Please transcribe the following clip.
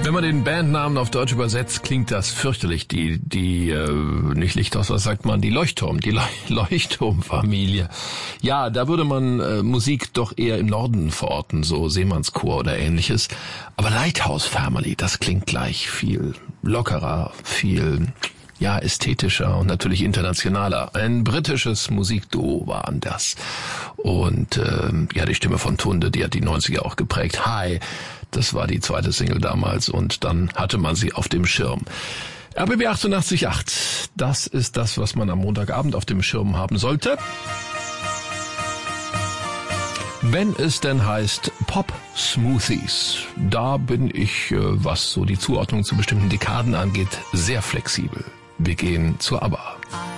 Wenn man den Bandnamen auf Deutsch übersetzt, klingt das fürchterlich. Nicht Lichthaus, was sagt man? Die Leuchtturmfamilie. Ja, da würde man Musik doch eher im Norden verorten, so Seemannschor oder ähnliches. Aber Lighthouse Family, das klingt gleich viel lockerer, viel ästhetischer und natürlich internationaler. Ein britisches Musikduo waren das. Und die Stimme von Tunde, die hat die 90er auch geprägt. Hi, das war die zweite Single damals und dann hatte man sie auf dem Schirm. RBB 88.8, das ist das, was man am Montagabend auf dem Schirm haben sollte. Wenn es denn heißt Pop Smoothies, da bin ich, was so die Zuordnung zu bestimmten Dekaden angeht, sehr flexibel. Wir gehen zu ABBA.